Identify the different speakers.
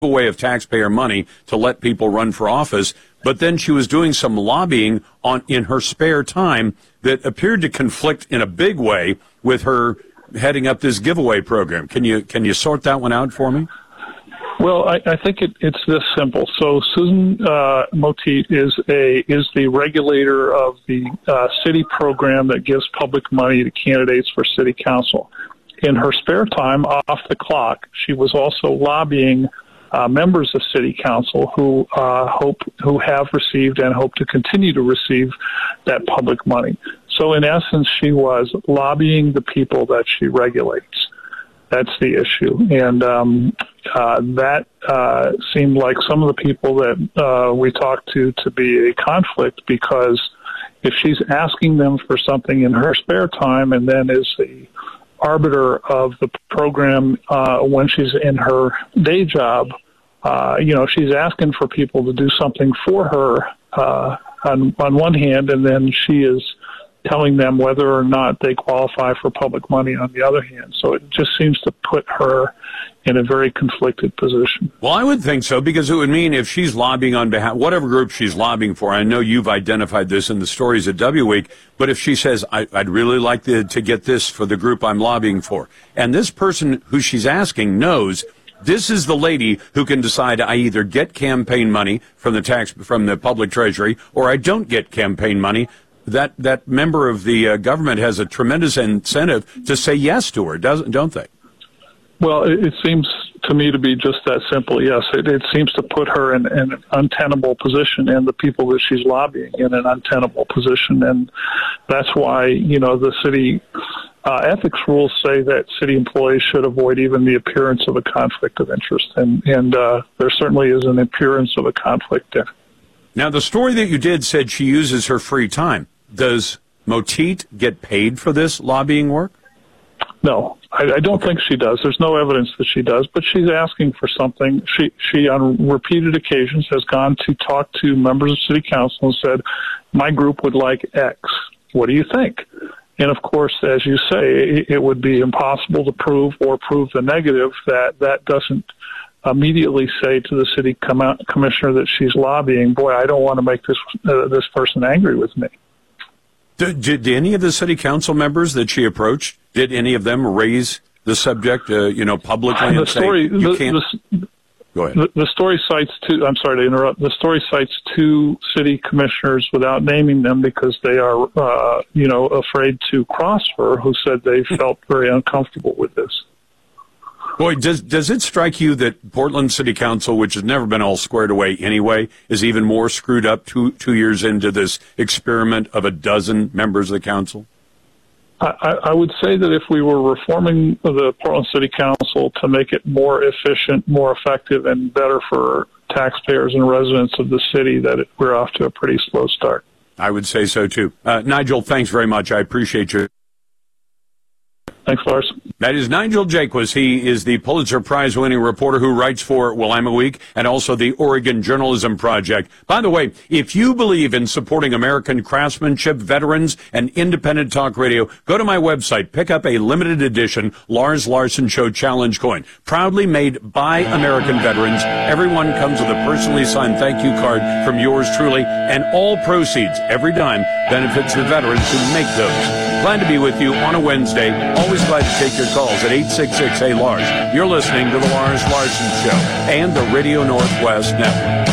Speaker 1: giveaway of taxpayer money to let people run for office, but then she was doing some lobbying in her spare time that appeared to conflict in a big way with her heading up this giveaway program. Can you sort that one out for me?
Speaker 2: Well, I think it's this simple. So Susan Moteet is the regulator of the city program that gives public money to candidates for city council. In her spare time, off the clock, she was also lobbying members of city council who have received and hope to continue to receive that public money. So in essence, she was lobbying the people that she regulates. That's the issue. And that seemed like some of the people that we talked to be a conflict, because if she's asking them for something in her spare time and then is the arbiter of the program when she's in her day job, she's asking for people to do something for her on one hand, and then she is telling them whether or not they qualify for public money on the other hand. So it just seems to put her in a very conflicted position.
Speaker 1: Well, I would think so, because it would mean if she's lobbying on behalf, whatever group she's lobbying for, I know you've identified this in the stories at W Week, but if she says, I'd really like to get this for the group I'm lobbying for, and this person who she's asking knows this is the lady who can decide I either get campaign money from the public treasury or I don't get campaign money, that member of the government has a tremendous incentive to say yes to her, don't they?
Speaker 2: Well, it seems to me to be just that simple, yes. It seems to put her in an untenable position, and the people that she's lobbying in an untenable position. And that's why, the city ethics rules say that city employees should avoid even the appearance of a conflict of interest. And there certainly is an appearance of a conflict there.
Speaker 1: Now, the story that you did said she uses her free time. Does Moteet get paid for this lobbying work?
Speaker 2: No, I don't think she does. There's no evidence that she does, but she's asking for something. She on repeated occasions has gone to talk to members of city council and said, my group would like X. What do you think? And of course, as you say, it would be impossible to prove the negative. That doesn't immediately say to the city commissioner that she's lobbying, boy, I don't want to make this person angry with me.
Speaker 1: Did any of the city council members that she approached, did any of them raise the subject, publicly and say you can't? Go ahead.
Speaker 2: The story cites two. I'm sorry to interrupt. The story cites two city commissioners without naming them because they are, afraid to cross her, who said they felt very uncomfortable with this.
Speaker 1: Boy, does it strike you that Portland City Council, which has never been all squared away anyway, is even more screwed up two years into this experiment of a dozen members of the council?
Speaker 2: I would say that if we were reforming the Portland City Council to make it more efficient, more effective, and better for taxpayers and residents of the city, that we're off to a pretty slow start.
Speaker 1: I would say so, too. Nigel, thanks very much. I appreciate you.
Speaker 2: Thanks, Lars.
Speaker 1: That is Nigel Jaquiz. He is the Pulitzer Prize-winning reporter who writes for Willamette Week and also the Oregon Journalism Project. By the way, if you believe in supporting American craftsmanship, veterans, and independent talk radio, go to my website, pick up a limited edition Lars Larson Show Challenge coin. Proudly made by American veterans. Everyone comes with a personally signed thank you card from yours truly, and all proceeds, every dime, benefits the veterans who make those. Glad to be with you on a Wednesday. Always glad to take your calls at 866-HEY-LARS. You're listening to The Lars Larson Show and the Radio Northwest Network.